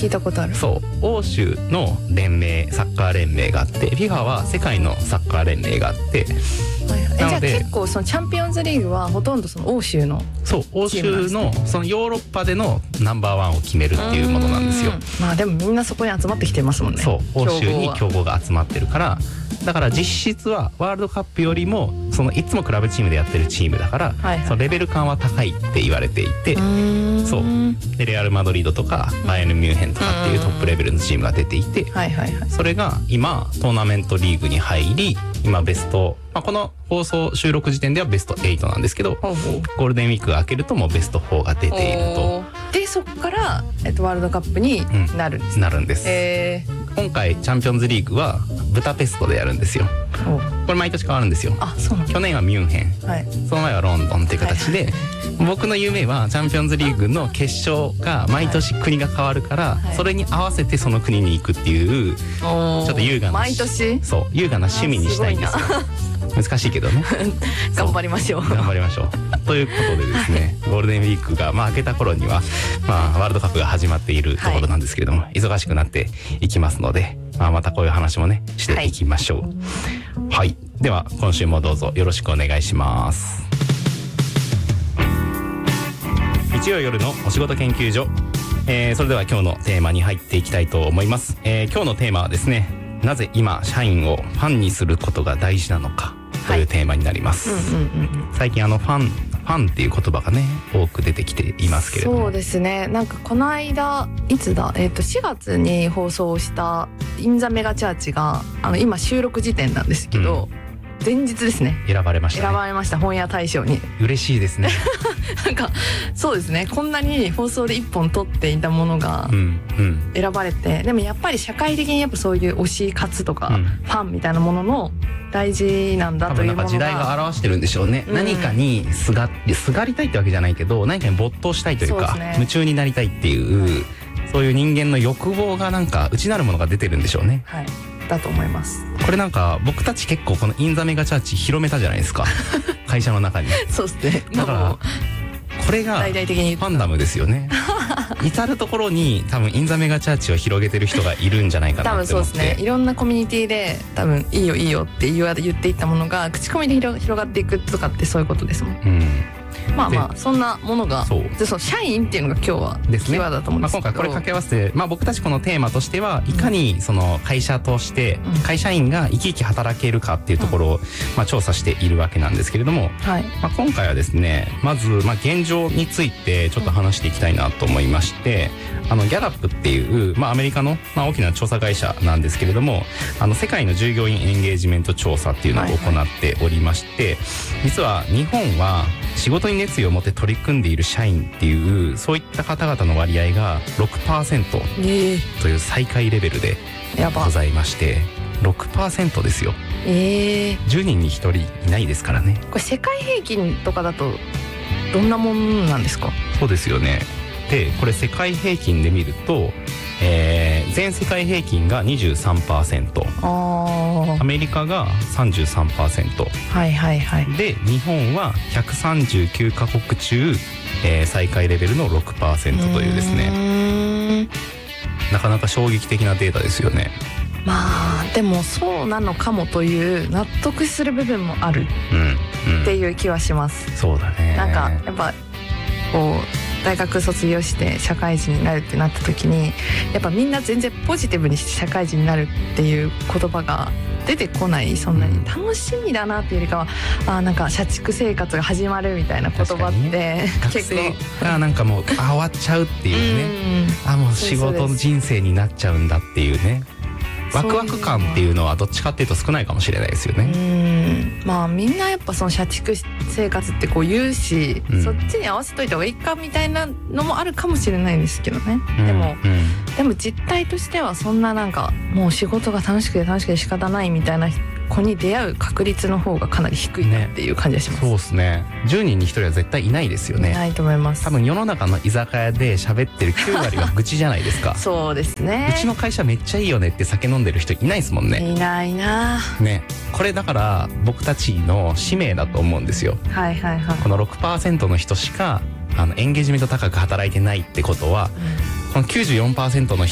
聞いたことある。 そう、欧州の連盟、サッカー連盟があって、FIFA は世界のサッカー連盟があって、 じゃあ結構そのチャンピオンズリーグはほとんどその欧州の、 そう、欧州のそのヨーロッパでのナンバーワンを決めるっていうものなんですよ。 まあでもみんなそこに集まってきてますもんね。 そう、欧州に強豪が集まってるから、だから実質はワールドカップよりもそのいつもクラブチームでやってるチームだから、そのレベル感は高いって言われていて、そうでレアル・マドリードとかバイエルン・ミュンヘンとかっていうトップレベルのチームが出ていて、それが今トーナメントリーグに入り、今ベスト、この放送収録時点ではベスト8なんですけど、ゴールデンウィークが明けるともうベスト4が出ていると。 でそこから、ワールドカップになるんです、 なるんです。今回チャンピオンズリーグはブダペストでやるんですよ。これ毎年変わるんですよ。去年はミュンヘン、その前はロンドンっていう形で、僕の夢はチャンピオンズリーグの決勝が毎年国が変わるから、それに合わせてその国に行くっていうちょっと優雅な、 毎年そう優雅な趣味にしたいんですよ。難しいけどね頑張りましょう。 頑張りましょう。ということでですね、ゴールデンウィークが明けた頃にはワールドカップが始まっているところなんですけれども、忙しくなっていきますので、またこういう話もねしていきましょう。はい、では今週もどうぞよろしくお願いします。日曜夜のお仕事研究所、それでは今日のテーマに入っていきたいと思います。今日のテーマはですね、なぜ今社員をファンにすることが大事なのかというテーマになります。最近ファンっていう言葉がね多く出てきていますけれども。 そうですね。なんかこの間いつだ、4月に放送したインザメガチャーチが今収録時点なんですけど、前日ですね。 選ばれましたね。 選ばれました、本屋大賞に。 嬉しいですね。 なんかそうですね、こんなに放送で1本撮っていたものが選ばれて、でもやっぱり社会的にやっぱそういう推し活とか、ファンみたいなものの大事なんだというものが、 多分なんか時代が表してるんでしょうね。何かにすがりたいってわけじゃないけど、何かに没頭したいというか、夢中になりたいっていう、そういう人間の欲望がなんか内なるものが出てるんでしょうね。 はい、だと思います。 これなんか僕たち結構このインザメガチャーチ広めたじゃないですか。会社の中に。 そうですね。 だからこれがファンダムですよね。至る所に多分インザメガチャーチを広げてる人がいるんじゃないかなって思って。 多分そうですね。いろんなコミュニティで多分いいよいいよって言っていったものが口コミで広がっていくとかってそういうことですもん。そんなものが、その社員っていうのが今日はキーワードだと思うんですけど、 今回これ掛け合わせて、僕たちこのテーマとしてはいかにその会社として会社員が生き生き働けるかっていうところを調査しているわけなんですけれども、今回はですね、まず現状についてちょっと話していきたいなと思いまして、ギャラップっていうアメリカの大きな調査会社なんですけれども、世界の従業員エンゲージメント調査っていうのを行っておりまして、実は日本は仕事に熱意を持って取り組んでいる社員っていうそういった方々の割合が 6% という最下位レベルでございまして、6% ですよ。10人に1人いないですからね。 これ世界平均とかだとどんなもんなんですか？ そうですよね。でこれ世界平均で見ると、全世界平均が 23%、アメリカが 33%、で日本は139カ国中、最下位レベルの 6% というですね、なかなか衝撃的なデータですよね。 でもそうなのかもという納得する部分もあるっていう気はします。 そうだね。 なんかやっぱこう大学卒業して社会人になるってなった時に、やっぱみんな全然ポジティブにして社会人になるっていう言葉が出てこない。そんなに楽しみだなっていうよりかは、なんか社畜生活が始まるみたいな言葉って、 結構学生がなんかもう終わっちゃうっていうね、もう仕事の人生になっちゃうんだっていうね、ワクワク感っていうのはどっちかっていうと少ないかもしれないですよね。 みんなやっぱその社畜生活ってこう言うし、そっちに合わせといた方がいいかみたいなのもあるかもしれないんですけどね。でも実態としてはそんななんかもう仕事が楽しくて仕方ないみたいな子に出会う確率の方がかなり低いなっていう感じがします。 そうですね。10人に1人は絶対いないですよね。 いないと思います。 多分世の中の居酒屋で喋ってる9割は愚痴じゃないですか。 そうですね。 うちの会社めっちゃいいよねって酒飲んでる人いないですもんね。 いないなね。これだから僕たちの使命だと思うんですよ。この 6% の人しかエンゲージメント高く働いてないってことは、この 94% の人